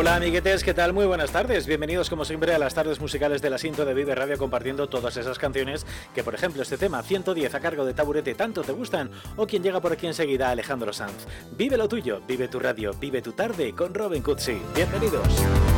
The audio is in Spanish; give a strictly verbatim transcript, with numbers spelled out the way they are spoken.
Hola amiguetes, ¿qué tal? Muy buenas tardes. Bienvenidos como siempre a las tardes musicales de la Sinto de Vive Radio, compartiendo todas esas canciones que, por ejemplo, este tema ciento diez a cargo de Taburete tanto te gustan, o quien llega por aquí enseguida, Alejandro Sanz. Vive lo tuyo, vive tu radio, vive tu tarde con Robin Cutsi. Bienvenidos.